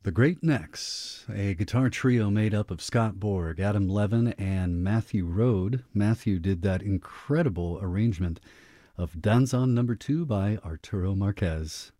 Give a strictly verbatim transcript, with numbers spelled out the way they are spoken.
The Great Necks, a guitar trio made up of Scott Borg, Adam Levin, and Matthew Rode. Matthew did that incredible arrangement of Danzon Number Two by Arturo Marquez.